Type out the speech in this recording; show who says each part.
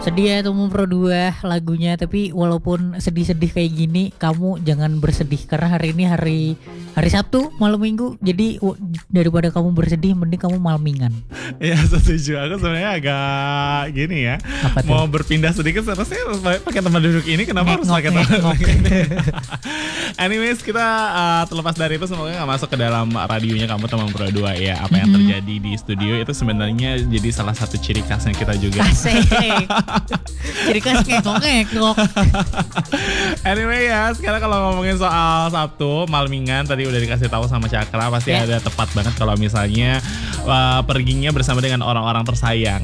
Speaker 1: Sedih ya Temu Pro 2 lagunya. Tapi walaupun sedih-sedih kayak gini, kamu jangan bersedih karena hari ini hari Sabtu malam minggu. Jadi daripada kamu bersedih, mending kamu malmingan.
Speaker 2: Ya setuju. Aku sebenarnya agak gini ya.
Speaker 1: Apa tuh?
Speaker 2: Mau berpindah sedikit, seharusnya harus pakai tempat duduk ini. Kenapa harus pakai tempat
Speaker 1: Ngek-ngok.
Speaker 2: Anyways, kita terlepas dari itu, semoga gak masuk ke dalam radionya kamu Teman Pro 2 ya. Apa yang terjadi di studio itu sebenarnya jadi salah satu ciri khasnya kita juga.
Speaker 1: Asik. Ciri khas ngek-ngok.
Speaker 2: Anyway ya, sekarang kalau ngomongin soal Sabtu malmingan, tadi udah dikasih tahu sama Cakra, pasti
Speaker 1: Ya.
Speaker 2: ada tepat banget kalau misalnya perginya bersama dengan orang-orang tersayang.